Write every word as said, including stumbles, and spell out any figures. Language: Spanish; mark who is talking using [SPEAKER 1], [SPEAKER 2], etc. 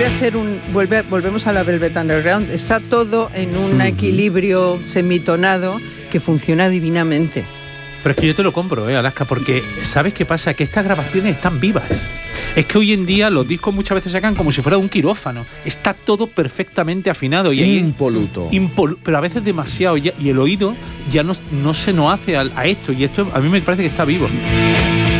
[SPEAKER 1] a ser un... Vuelve, volvemos a la Velvet Underground. Está todo en un
[SPEAKER 2] Mm.
[SPEAKER 1] equilibrio semitonado que funciona divinamente.
[SPEAKER 3] Pero es que yo te lo compro, ¿eh, Alaska? Porque ¿sabes qué pasa? Que estas grabaciones están vivas. Es que hoy en día los discos muchas veces sacan como si fuera un quirófano. Está todo perfectamente afinado. Y ahí
[SPEAKER 2] Impoluto.
[SPEAKER 3] Impol- pero a veces demasiado. Y, y el oído ya no, no se nos hace a, a esto. Y esto a mí me parece que está vivo.